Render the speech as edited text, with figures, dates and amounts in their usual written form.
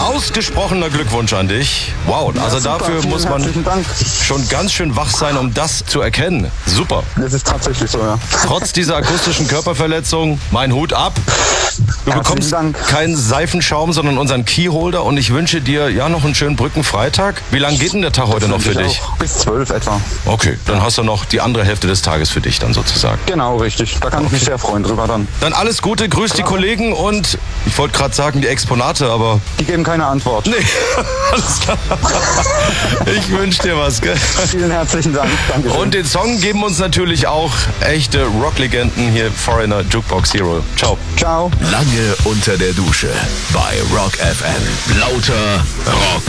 Ausgesprochener Glückwunsch an dich. Wow, also super, dafür vielen muss man herzlichen Dank. schon ganz schön wach sein, um das zu erkennen. Super. Das ist tatsächlich so, ja. Trotz dieser akustischen Körperverletzung, mein Hut ab. Du Herzlichen bekommst Dank. keinen Seifenschaum, sondern unseren Keyholder und ich wünsche dir ja noch einen schönen Brückenfreitag. Wie lange geht denn der Tag heute noch für dich? Auch bis 12 etwa. Okay, dann hast du noch die andere Hälfte des Tages für dich dann sozusagen. Genau, richtig. Da kann ich mich sehr freuen drüber dann. Dann alles Gute, grüß die Kollegen und ich wollte gerade sagen die Exponate, aber Die geben keine Antwort. nee, alles klar. Ich wünsche dir was, gell? Vielen herzlichen Dank. Dankeschön. Und den Song geben uns natürlich auch echte Rocklegenden hier, Foreigner, Jukebox Hero. Ciao. Ciao. Lange unter der Dusche bei Rock FM. Lauter Rock.